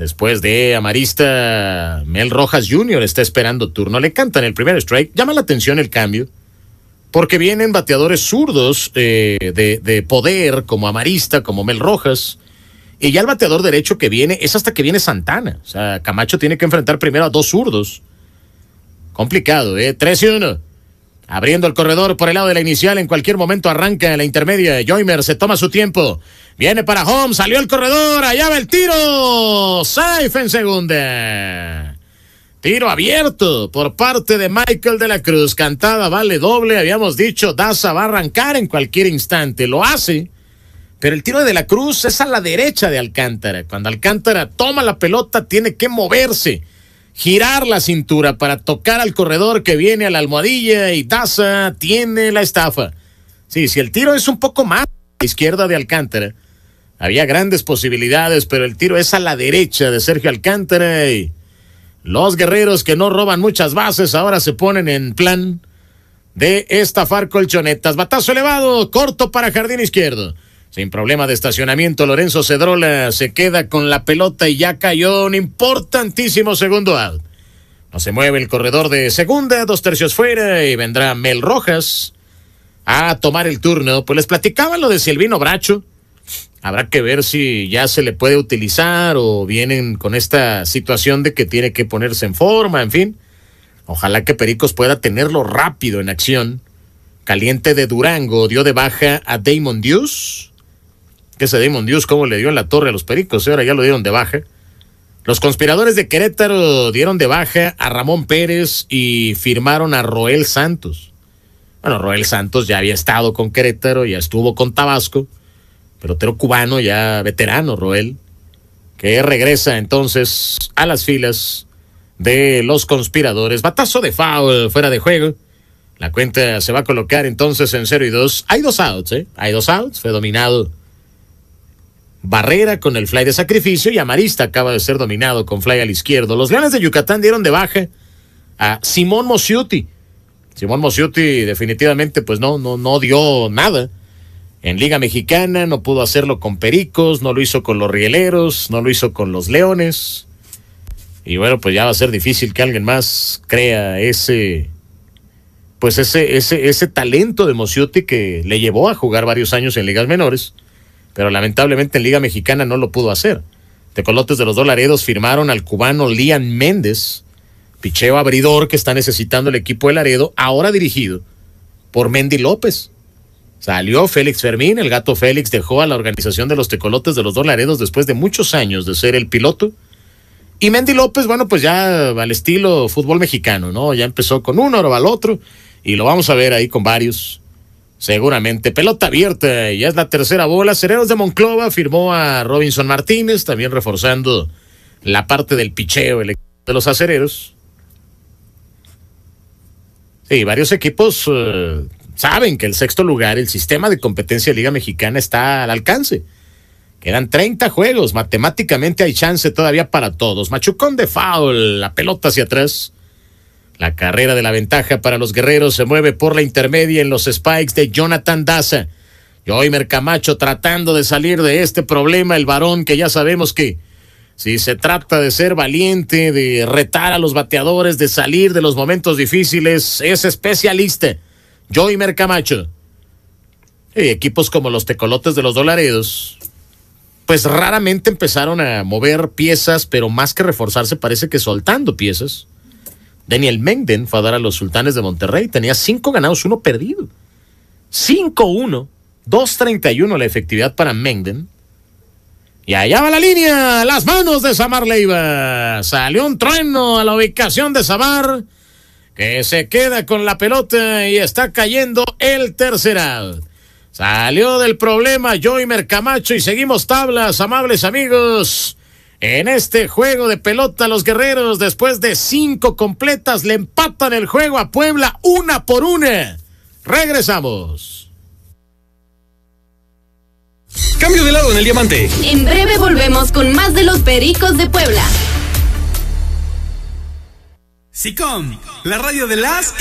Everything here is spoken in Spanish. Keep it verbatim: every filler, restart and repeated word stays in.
Después de amarista, Mel Rojas junior está esperando turno. Le cantan el primer strike. Llama la atención el cambio, porque vienen bateadores zurdos eh, de, de poder, como amarista, como Mel Rojas. Y ya el bateador derecho que viene es hasta que viene Santana. O sea, Camacho tiene que enfrentar primero a dos zurdos. Complicado, ¿eh? tres y uno. Abriendo el corredor por el lado de la inicial. En cualquier momento arranca la intermedia. Joymer se toma su tiempo. Viene para home. Salió el corredor. Allá va el tiro. Safe en segunda. Tiro abierto por parte de Michael de la Cruz. Cantada vale doble. Habíamos dicho, Daza va a arrancar en cualquier instante. Lo hace. Pero el tiro de de la Cruz es a la derecha de Alcántara. Cuando Alcántara toma la pelota, tiene que moverse, girar la cintura para tocar al corredor que viene a la almohadilla, y Daza tiene la estafa. Sí, si el tiro es un poco más a la izquierda de Alcántara, había grandes posibilidades, pero el tiro es a la derecha de Sergio Alcántara, y los guerreros, que no roban muchas bases, ahora se ponen en plan de estafar colchonetas. Batazo elevado, corto para jardín izquierdo. Sin problema de estacionamiento, Lorenzo Cedrola se queda con la pelota y ya cayó un importantísimo segundo out. No se mueve el corredor de segunda, dos tercios fuera, y vendrá Mel Rojas a tomar el turno. Pues les platicaba lo de Silvino Bracho. Habrá que ver si ya se le puede utilizar o vienen con esta situación de que tiene que ponerse en forma, en fin. Ojalá que Pericos pueda tenerlo rápido en acción. Caliente de Durango dio de baja a Damon Deuce. Que ese Damon Deuce, cómo le dio en la torre a los Pericos, ahora ya lo dieron de baja. Los conspiradores de Querétaro dieron de baja a Ramón Pérez y firmaron a Roel Santos. Bueno, Roel Santos ya había estado con Querétaro, ya estuvo con Tabasco, pelotero cubano ya veterano, Roel, que regresa entonces a las filas de los conspiradores. Batazo de foul fuera de juego. La cuenta se va a colocar entonces en cero y dos. Hay dos outs, ¿eh? Hay dos outs. Fue dominado Barrera con el fly de sacrificio y Amarista acaba de ser dominado con fly al izquierdo. Los Leones de Yucatán dieron de baja a Simón Mosiuti. Simón Mosiuti definitivamente pues no, no, no dio nada en Liga Mexicana, no pudo hacerlo con Pericos, no lo hizo con los Rieleros, no lo hizo con los Leones. Y bueno, pues ya va a ser difícil que alguien más crea ese, pues ese, ese, ese talento de Mosiuti que le llevó a jugar varios años en ligas menores. Pero lamentablemente en Liga Mexicana no lo pudo hacer. Tecolotes de los Dos Laredos firmaron al cubano Lian Méndez, picheo abridor que está necesitando el equipo de Laredo, ahora dirigido por Mendy López. Salió Félix Fermín, el Gato Félix dejó a la organización de los Tecolotes de los Dos Laredos después de muchos años de ser el piloto. Y Mendy López, bueno, pues ya al estilo fútbol mexicano, ¿no? Ya empezó con uno, ahora va al otro, y lo vamos a ver ahí con varios. Seguramente. Pelota abierta, ya es la tercera bola. Acereros de Monclova firmó a Robinson Martínez, también reforzando la parte del picheo el equipo de los Acereros. Sí, varios equipos uh, saben que el sexto lugar, el sistema de competencia de Liga Mexicana está al alcance. Quedan treinta juegos, matemáticamente hay chance todavía para todos. Machucón de foul, la pelota hacia atrás. La carrera de la ventaja para los guerreros se mueve por la intermedia en los spikes de Jonathan Daza. Joymer Camacho tratando de salir de este problema, el varón que ya sabemos que si se trata de ser valiente, de retar a los bateadores, de salir de los momentos difíciles, es especialista. Joymer Camacho. Y equipos como los Tecolotes de los Dos Laredos, pues raramente empezaron a mover piezas, pero más que reforzarse parece que soltando piezas. Daniel Mengden fue a dar a los Sultanes de Monterrey. Tenía cinco ganados, uno perdido. cinco uno. dos treinta y uno la efectividad para Mengden. Y allá va la línea. Las manos de Samar Leiva. Salió un trueno a la ubicación de Samar, que se queda con la pelota y está cayendo el tercer out. Salió del problema Joymer Camacho y seguimos tablas, amables amigos. En este juego de pelota, los guerreros, después de cinco completas, le empatan el juego a Puebla una por una. Regresamos. Cambio de lado en el diamante. En breve volvemos con más de los Pericos de Puebla. SICOM, la radio de las